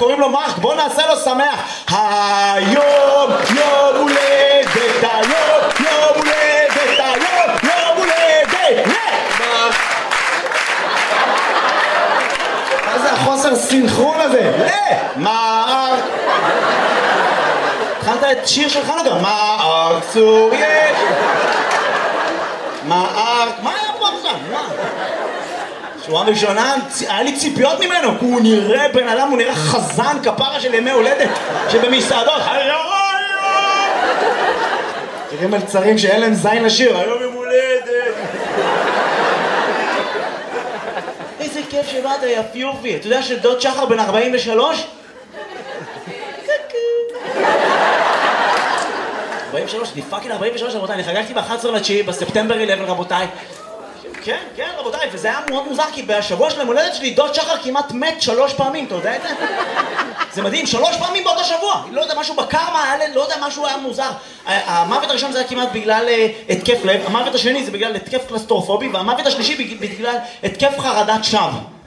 קוראים לו מרק, בוא נעשה לו שמח. היום יום הולדת, היום יום הולדת, היום יום הולדת למרק. מה זה החוסר סינכרון הזה? למרק. התחלת את שיר של חנוכה, מרק צור יש. מרק, מה היה פה עכשיו? מה? שורה ראשונה, היה לי ציפיות ממנו, כי הוא נראה בן אדם, הוא נראה חזן כפרה של ימי הולדת שבמסעדות, תראה מלצרים שאין להם זין לשיר, היום יום הולדת. איזה כיף שבאת יפיופי, אתה יודע שדוד שחר בן 43? 43, אני פאקינג 43 רבותיי, אני חגגתי ב-11/9 בספטמבר 11 רבותיי. כן, כן רבותיי, וזה היה מאוד מוזר כי בשבוע של המולדת שלי דוד שחר כמעט מת 3 פעמים, אתה יודע את זה? זה מדהים, 3 פעמים באותו שבוע, לא יודע משהו בקרמה, לא יודע משהו היה מוזר. המוות הראשון זה היה כמעט בגלל התקף לב, המוות השני זה בגלל התקף קלסטרופובי, והמוות השלישי בגלל התקף חרדת שווא.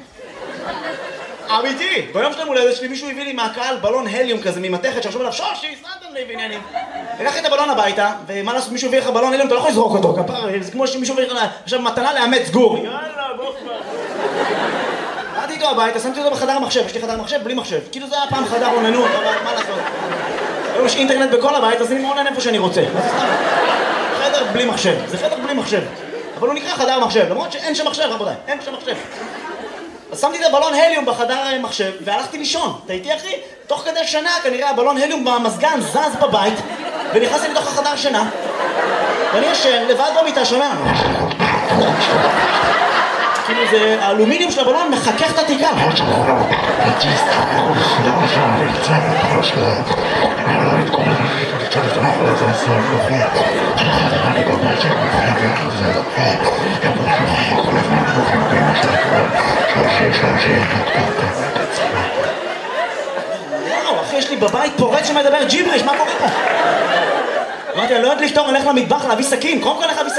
אמיתי, ביום של המולדת שלי מישהו הביא לי מהקהל בלון הליום כזה ממתכת שחשוב עליו שושי, סנטן לי ועניינים. לקחתי את הבלון הביתה, ומה לעשות, מישהו הביא לך בלון הליום, אתה לא יכול לזרוק אותו, כפר, זה כמו שמישהו הביא לך עכשיו מתנה לאמץ גור. יאללה, בוא כבר. באתי איתו הביתה, שמתי אותו בחדר מחשב, יש לי חדר מחשב בלי מחשב. כאילו זה היה פעם חדר עוננות, אבל מה לעשות? היום יש אינטרנט בכל הבית, אז אני מעונן איפה שאני רוצה. חדר בלי מחשב, זה חדר בלי מחשב. אבל הוא נקרא חדר מחשב, למרות שאין שם מחשב, רבותיי, אין שם מחשב. אז שמתי את הבלון הליום בחדר מחשב והלכתי לישון. אתה איתי אחי? תוך כדי שנה כנראה הבלון הליום במזגן זז בבית ונכנסתי לתוך החדר שינה ואני ישן לבד במיטה שומע כאילו זה האלומיניום של הבלון מחכך את התקרה. וואו, אחי, יש לי בבית פורץ שמדבר ג'יבריש, מה קורה פה? אמרתי, אני לא יודעת לפתור, אני הולך למטבח להביא סכין, קודם כל הולך להביא סכין.